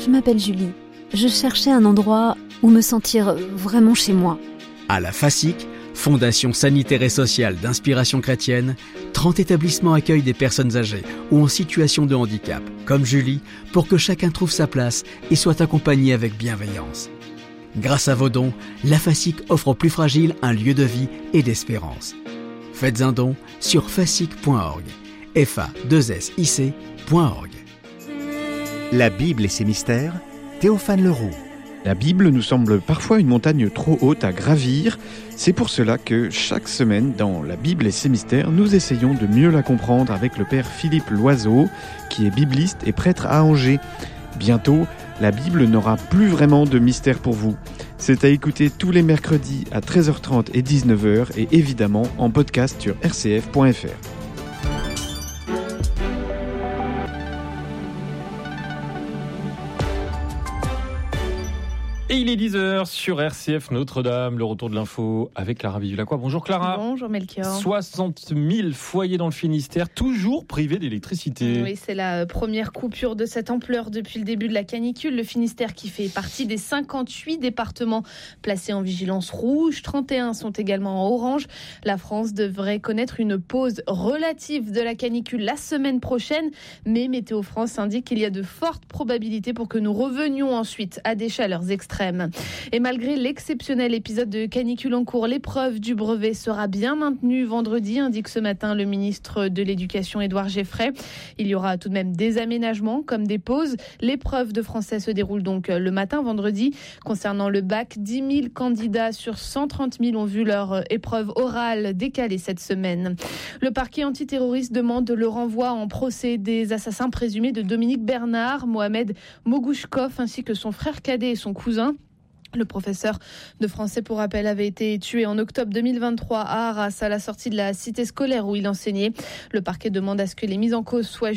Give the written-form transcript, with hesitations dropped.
Je m'appelle Julie. Je cherchais un endroit où me sentir vraiment chez moi. À la FASIC, Fondation sanitaire et sociale d'inspiration chrétienne, 30 établissements accueillent des personnes âgées ou en situation de handicap, comme Julie, pour que chacun trouve sa place et soit accompagné avec bienveillance. Grâce à vos dons, la FASIC offre aux plus fragiles un lieu de vie et d'espérance. Faites un don sur fasic.org. fa2sic.org. La Bible et ses mystères, Théophane Leroux. La Bible nous semble parfois une montagne trop haute à gravir. C'est pour cela que chaque semaine, dans La Bible et ses mystères, nous essayons de mieux la comprendre avec le père Philippe Loiseau, qui est bibliste et prêtre à Angers. Bientôt, la Bible n'aura plus vraiment de mystère pour vous. C'est à écouter tous les mercredis à 13h30 et 19h et évidemment en podcast sur rcf.fr. Et il est 10h sur RCF Notre-Dame, le retour de l'info avec Clara Vivulacqua. Bonjour Clara. Bonjour Melchior. 60 000 foyers dans le Finistère, toujours privés d'électricité. Oui, c'est la première coupure de cette ampleur depuis le début de la canicule. Le Finistère qui fait partie des 58 départements placés en vigilance rouge. 31 sont également en orange. La France devrait connaître une pause relative de la canicule la semaine prochaine. Mais Météo France indique qu'il y a de fortes probabilités pour que nous revenions ensuite à des chaleurs extrêmes. Et malgré l'exceptionnel épisode de canicule en cours, l'épreuve du brevet sera bien maintenue vendredi, indique ce matin le ministre de l'Éducation Édouard Geffray. Il y aura tout de même des aménagements comme des pauses. L'épreuve de français se déroule donc le matin vendredi. Concernant le bac, 10 000 candidats sur 130 000 ont vu leur épreuve orale décalée cette semaine. Le parquet antiterroriste demande le renvoi en procès des assassins présumés de Dominique Bernard, Mohamed Mogouchkov ainsi que son frère cadet et son cousin. Le professeur de français, pour rappel, avait été tué en octobre 2023 à Arras, à la sortie de la cité scolaire où il enseignait. Le parquet demande à ce que les mises en cause soient